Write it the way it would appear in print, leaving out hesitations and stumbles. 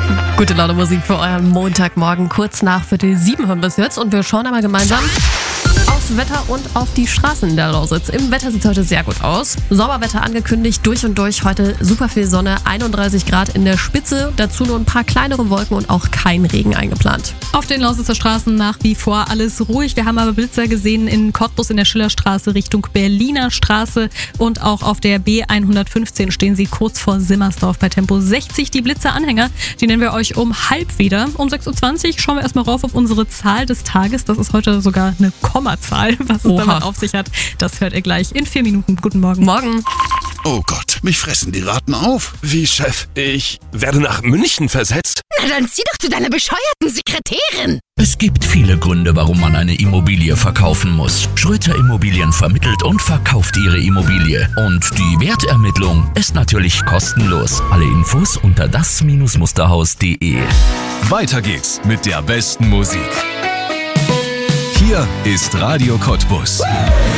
Gute Laune Musik für euren Montagmorgen. Kurz nach 6:45 hören wir es jetzt und wir schauen einmal gemeinsam aufs Wetter und auf die Straßen in der Lausitz. Im Wetter sieht es heute sehr gut aus. Sommerwetter angekündigt, durch und durch. Heute super viel Sonne, 31 Grad in der Spitze. Dazu nur ein paar kleinere Wolken und auch kein Regen eingeplant. Auf den Lausitzer Straßen nach wie vor alles ruhig. Wir haben aber Blitzer gesehen in Cottbus in der Schillerstraße Richtung Berliner Straße und auch auf der B115 stehen sie kurz vor Simmersdorf bei Tempo 60. Die Blitzeranhänger, die nennen wir euch um halb wieder. Um 6:20 Uhr schauen wir erstmal rauf auf unsere Zahl des Tages. Das ist heute sogar eine Kommazahl. Was es damit auf sich hat, das hört ihr gleich in 4 Minuten. Guten Morgen. Morgen. Oh Gott, mich fressen die Ratten auf. Wie, Chef? Ich werde nach München versetzt? Na dann zieh doch zu deiner bescheuerten Sekretärin. Es gibt viele Gründe, warum man eine Immobilie verkaufen muss. Schröter Immobilien vermittelt und verkauft ihre Immobilie. Und die Wertermittlung ist natürlich kostenlos. Alle Infos unter das-musterhaus.de. Weiter geht's mit der besten Musik. Hier ist Radio Cottbus.